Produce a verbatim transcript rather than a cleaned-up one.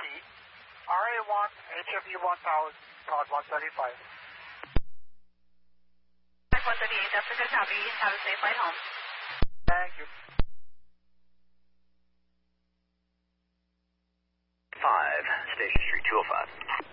copy. R A one, H F U one thousand, code one thirty-five. one thirty-eight, that's a good copy. Have a safe flight home. Thank you. five, Station Street two oh five.